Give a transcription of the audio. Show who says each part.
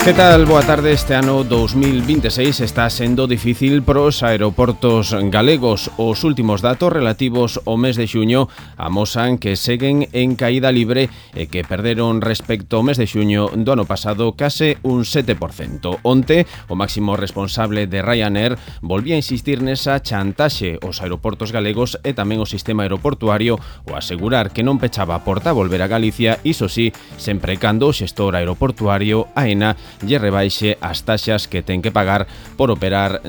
Speaker 1: Que tal? Boa tarde. Este ano 2026 está sendo difícil pros aeroportos galegos. Os últimos datos relativos ao mes de xuño amosan que seguen en caída libre e que perderon respecto ao mes de xuño do ano pasado case un 7%. Onte, o máximo responsable de Ryanair volvía a insistir nesa chantaxe aos aeroportos galegos e tamén o sistema aeroportuario ao asegurar que non pechaba a porta a volver a Galicia, iso sí, sempre cando o xestor aeroportuario, AENA, lle rebaixe as taxas que ten que pagar por operar